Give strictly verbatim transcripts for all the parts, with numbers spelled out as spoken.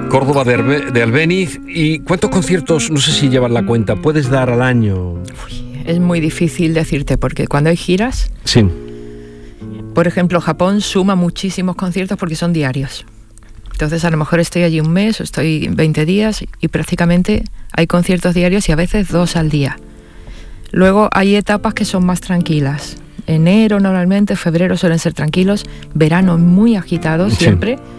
Córdoba de, Arbe- de Albéniz. ¿Y cuántos conciertos, no sé si llevas la cuenta, puedes dar al año? Uy, es muy difícil decirte, porque cuando hay giras, Sí. por ejemplo, Japón suma muchísimos conciertos porque son diarios. Entonces a lo mejor estoy allí un mes o estoy veinte días y prácticamente hay conciertos diarios y a veces dos al día. Luego hay etapas que son más tranquilas. Enero normalmente, febrero suelen ser tranquilos, verano muy agitado siempre. Sí.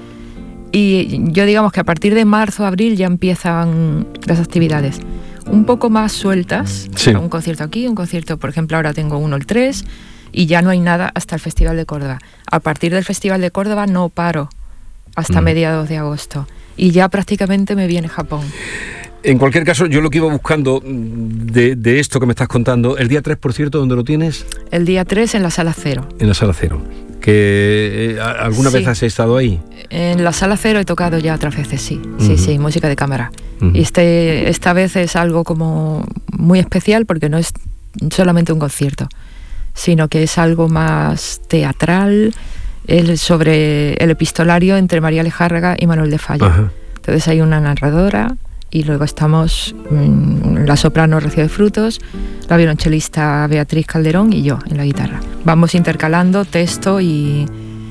Y yo digamos que a partir de marzo, abril ya empiezan las actividades un poco más sueltas. Sí. Un concierto aquí, un concierto, por ejemplo, ahora tengo uno el tres y ya no hay nada hasta el Festival de Córdoba. A partir del Festival de Córdoba no paro hasta mm. mediados de agosto y ya prácticamente me viene Japón. En cualquier caso, yo lo que iba buscando de, de esto que me estás contando, el día tres, por cierto, ¿dónde lo tienes? El día tres en la Sala Cero. En la Sala Cero. ¿Que eh, alguna sí. vez has estado ahí? En la Sala Cero he tocado ya otras veces, sí. Sí, uh-huh. sí, música de cámara. Uh-huh. Y este, esta vez es algo como muy especial porque no es solamente un concierto, sino que es algo más teatral, el, sobre el epistolario entre María Lejárraga y Manuel de Falla. Uh-huh. Entonces hay una narradora y luego estamos mmm, la soprano Rocío de Frutos, la violonchelista Beatriz Calderón y yo en la guitarra. Vamos intercalando texto y,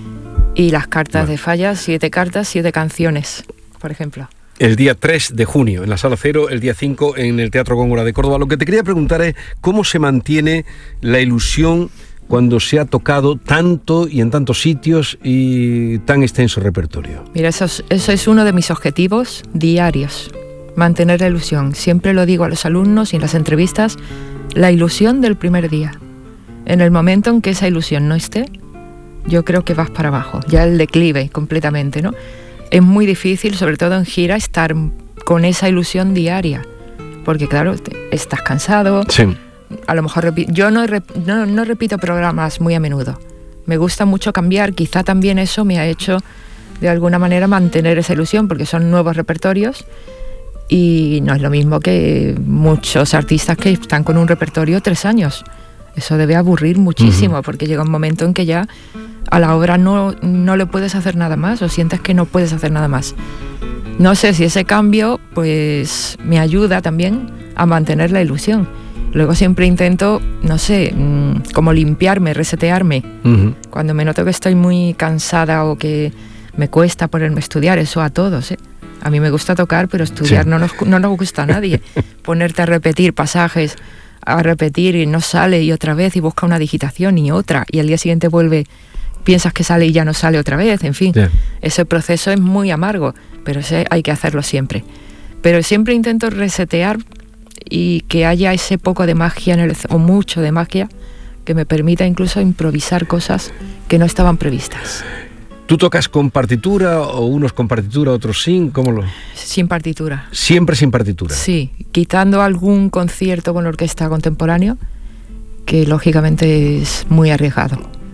y las cartas bueno. de Falla, siete cartas, siete canciones, por ejemplo. El día tres de junio en la Sala Cero, el día cinco en el Teatro Góngora de Córdoba. Lo que te quería preguntar es cómo se mantiene la ilusión cuando se ha tocado tanto y en tantos sitios y tan extenso repertorio. Mira, eso es, eso es uno de mis objetivos diarios. Mantener la ilusión. Siempre lo digo a los alumnos y en las entrevistas, la ilusión del primer día. En el momento en que esa ilusión no esté, yo creo que vas para abajo, ya el declive completamente, ¿no? Es muy difícil, sobre todo en gira, estar con esa ilusión diaria, porque claro, estás cansado. Sí. A lo mejor repi- yo no, rep- no, no repito programas muy a menudo. Me gusta mucho cambiar, quizá también eso me ha hecho de alguna manera mantener esa ilusión, porque son nuevos repertorios. Y no es lo mismo que muchos artistas que están con un repertorio tres años. Eso debe aburrir muchísimo, uh-huh. porque llega un momento en que ya a la obra no, no le puedes hacer nada más o sientes que no puedes hacer nada más. No sé si ese cambio pues me ayuda también a mantener la ilusión. Luego siempre intento, no sé, mmm, como limpiarme, resetearme. Uh-huh. Cuando me noto que estoy muy cansada o que me cuesta ponerme a estudiar, eso a todos, ¿eh? A mí me gusta tocar, pero estudiar sí. no, nos, no nos gusta a nadie. Ponerte a repetir pasajes, a repetir y no sale y otra vez y busca una digitación y otra y al día siguiente vuelve, piensas que sale y ya no sale otra vez, en fin. Sí. Ese proceso es muy amargo, pero ese hay que hacerlo siempre. Pero siempre intento resetear y que haya ese poco de magia en el, o mucho de magia que me permita incluso improvisar cosas que no estaban previstas. ¿Tú tocas con partitura o unos con partitura, otros sin? ¿Cómo lo...? Sin partitura. ¿Siempre sin partitura? Sí, quitando algún concierto con orquesta contemporáneo, que lógicamente es muy arriesgado.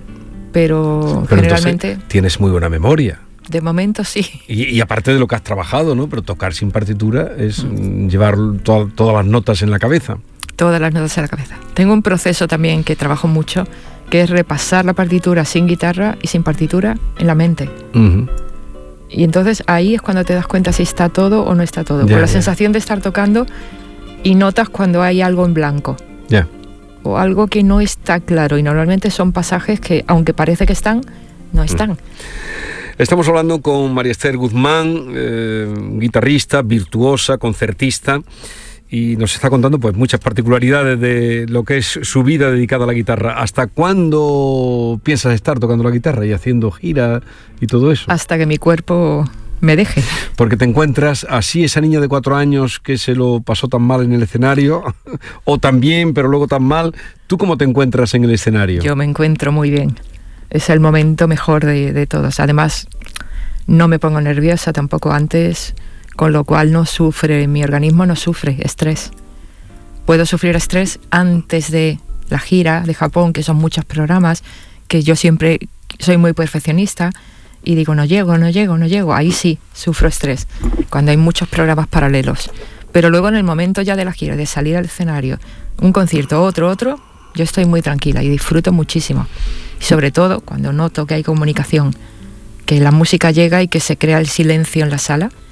Pero, Pero generalmente... tienes muy buena memoria. De momento sí. Y, y aparte de lo que has trabajado, ¿no? Pero tocar sin partitura es mm. llevar to- todas las notas en la cabeza. Todas las notas en la cabeza. Tengo un proceso también que trabajo mucho, que es repasar la partitura sin guitarra y sin partitura en la mente. Uh-huh. Y entonces ahí es cuando te das cuenta si está todo o no está todo. Ya, con la ya. sensación de estar tocando y notas cuando hay algo en blanco. Ya. O algo que no está claro. Y normalmente son pasajes que, aunque parece que están, no están. Uh-huh. Estamos hablando con María Esther Guzmán, eh, guitarrista, virtuosa, concertista, y nos está contando pues muchas particularidades de lo que es su vida dedicada a la guitarra. ¿Hasta cuándo piensas estar tocando la guitarra y haciendo gira y todo eso? Hasta que mi cuerpo me deje. Porque te encuentras así, esa niña de cuatro años que se lo pasó tan mal en el escenario, o tan bien, pero luego tan mal. ¿Tú cómo te encuentras en el escenario? Yo me encuentro muy bien. Es el momento mejor de, de todos. Además, no me pongo nerviosa tampoco antes, con lo cual no sufre, mi organismo no sufre estrés. Puedo sufrir estrés antes de la gira de Japón, que son muchos programas, que yo siempre soy muy perfeccionista y digo, no llego, no llego, no llego. Ahí sí, sufro estrés, cuando hay muchos programas paralelos. Pero luego en el momento ya de la gira, de salir al escenario, un concierto, otro, otro, yo estoy muy tranquila y disfruto muchísimo. Y sobre todo cuando noto que hay comunicación, que la música llega y que se crea el silencio en la sala.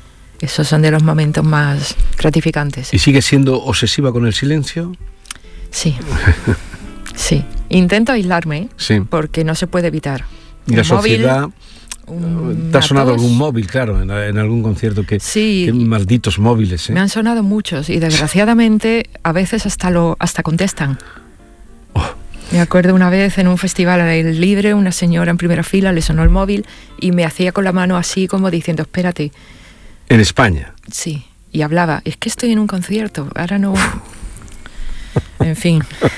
Esos son de los momentos más gratificantes. ¿Y sigues siendo obsesiva con el silencio? Sí, sí. Intento aislarme, ¿eh? Sí. Porque no se puede evitar. Y la Un sociedad... móvil, un- ¿Te ha sonado una tos. algún móvil, claro, en, en algún concierto? Que, Sí. que malditos móviles, ¿eh? Me han sonado muchos y desgraciadamente a veces hasta lo hasta contestan. Oh. Me acuerdo una vez en un festival al aire libre, una señora en primera fila le sonó el móvil y me hacía con la mano así como diciendo, espérate. En España. Sí, y hablaba, es que estoy en un concierto, ahora no... En fin.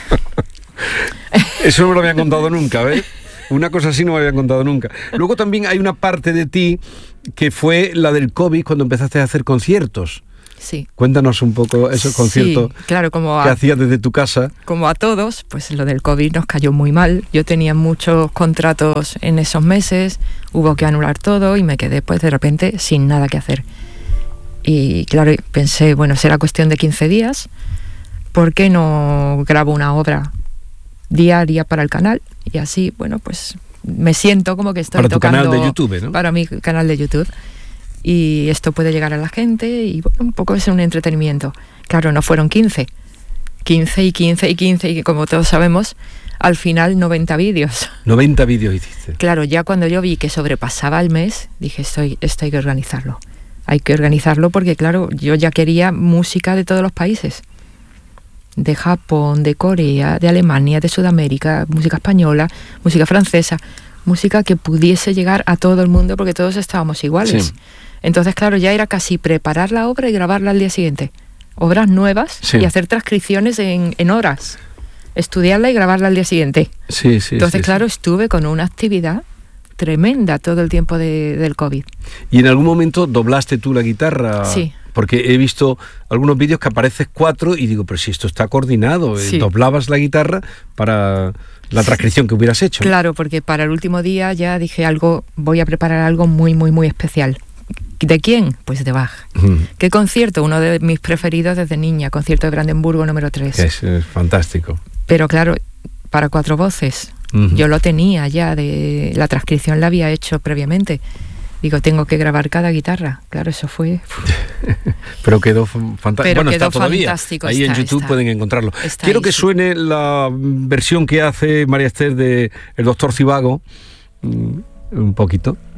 Eso no me lo habían contado nunca, ¿ves? Una cosa así no me habían contado nunca. Luego también hay una parte de ti que fue la del COVID cuando empezaste a hacer conciertos. Sí. Cuéntanos un poco esos Sí, conciertos claro, como que a, hacías desde tu casa. como a todos, pues lo del COVID nos cayó muy mal. Yo tenía muchos contratos en esos meses, hubo que anular todo y me quedé pues de repente sin nada que hacer. Y claro, pensé, bueno, será cuestión de quince días, ¿por qué no grabo una obra diaria para el canal? Y así, bueno, pues me siento como que estoy Para tu tocando canal de YouTube, ¿no? para mi canal de YouTube. Y esto puede llegar a la gente y bueno, un poco es un entretenimiento. Claro, no fueron quince. quince y quince y quince y como todos sabemos, al final noventa vídeos. noventa vídeos hiciste. Claro, ya cuando yo vi que sobrepasaba el mes, dije, esto, esto hay que organizarlo. Hay que organizarlo porque, claro, yo ya quería música de todos los países. De Japón, de Corea, de Alemania, de Sudamérica, música española, música francesa, música que pudiese llegar a todo el mundo porque todos estábamos iguales. Sí. Entonces, claro, ya era casi preparar la obra y grabarla al día siguiente. Obras nuevas Sí. y hacer transcripciones en, en horas. Estudiarla y grabarla al día siguiente. Sí, sí. Entonces, sí, claro, sí. estuve con una actividad tremenda todo el tiempo de, del COVID. ¿Y en algún momento doblaste tú la guitarra? Sí. Porque he visto algunos vídeos que apareces cuatro y digo, pero si esto está coordinado, Sí. eh, doblabas la guitarra para la transcripción que hubieras hecho. Claro, porque para el último día ya dije algo, voy a preparar algo muy, muy, muy especial. ¿De quién? Pues de Bach. Ujú. ¿Qué concierto? Uno de mis preferidos desde niña, concierto de Brandenburgo número tres. Es, es fantástico. Pero claro, para cuatro voces. Ujú. Yo lo tenía ya, de la transcripción la había hecho previamente. Digo, tengo que grabar cada guitarra. Claro, eso fue... Pero quedó fantástico. Pero Bueno, quedó está todavía. fantástico, Ahí está, en YouTube está. pueden encontrarlo. Está Quiero ahí, que sí. suene la versión que hace María Esther de El Doctor Zivago. Mm, un poquito.